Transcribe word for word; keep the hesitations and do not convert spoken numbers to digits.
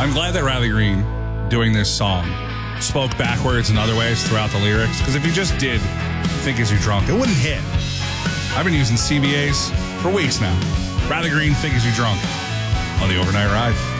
I'm glad that Riley Green, doing this song, spoke backwards in other ways throughout the lyrics, because if he just did Think As You're Drunk, it wouldn't hit. I've been using C B As for weeks now. Riley Green, Think As You're Drunk on the Overnight Ride.